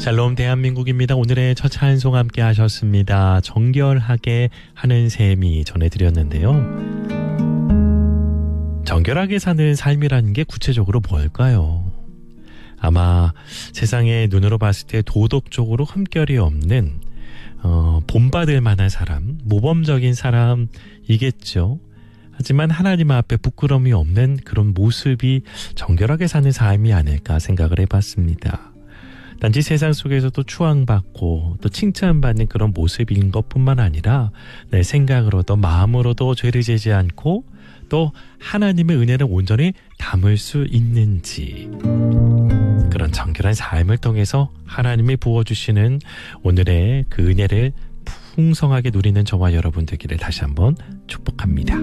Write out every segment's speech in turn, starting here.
샬롬 대한민국입니다. 오늘의 첫 찬송 함께 하셨습니다. 정결하게 하는 셈이 전해드렸는데요. 정결하게 사는 삶이라는 게 구체적으로 뭘까요? 아마 세상의 눈으로 봤을 때 도덕적으로 흠결이 없는 본받을 만한 사람, 모범적인 사람이겠죠. 하지만 하나님 앞에 부끄러움이 없는 그런 모습이 정결하게 사는 삶이 아닐까 생각을 해봤습니다. 단지 세상 속에서도 추앙받고 또 칭찬받는 그런 모습인 것뿐만 아니라 내 생각으로도 마음으로도 죄를 지지 않고 또 하나님의 은혜를 온전히 담을 수 있는지, 그런 정결한 삶을 통해서 하나님이 부어주시는 오늘의 그 은혜를 풍성하게 누리는 저와 여러분 되기를 다시 한번 축복합니다.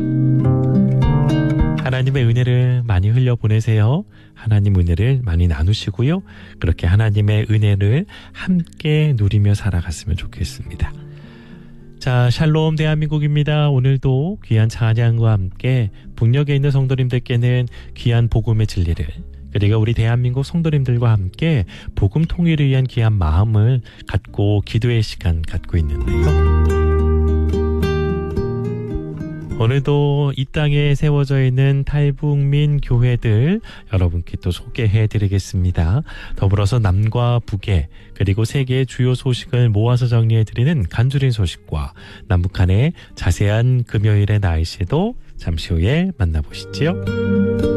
하나님의 은혜를 많이 흘려보내세요. 하나님 은혜를 많이 나누시고요. 그렇게 하나님의 은혜를 함께 누리며 살아갔으면 좋겠습니다. 자, 샬롬 대한민국입니다. 오늘도 귀한 찬양과 함께 북녘에 있는 성도님들께는 귀한 복음의 진리를, 그리고 우리 대한민국 성도님들과 함께 복음 통일을 위한 귀한 마음을 갖고 기도의 시간 갖고 있는데요. 오늘도 이 땅에 세워져 있는 탈북민 교회들 여러분께 또 소개해드리겠습니다. 더불어서 남과 북의 그리고 세계의 주요 소식을 모아서 정리해드리는 간주린 소식과 남북한의 자세한 금요일의 날씨도 잠시 후에 만나보시지요.